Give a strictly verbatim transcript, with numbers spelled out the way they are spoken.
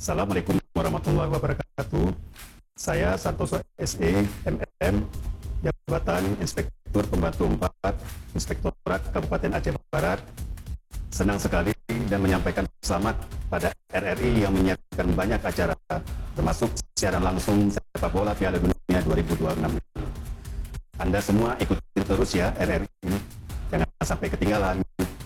Assalamualaikum warahmatullahi wabarakatuh. Saya Santoso S E M M, Jabatan Inspektur Pembantu empat, Inspektorat Kabupaten Aceh Barat. Senang sekali dan menyampaikan selamat pada R R I yang menyiapkan banyak acara, termasuk siaran langsung sepak bola Piala Dunia dua ribu dua puluh enam. Anda semua ikuti terus ya R R I ini, jangan sampai ketinggalan.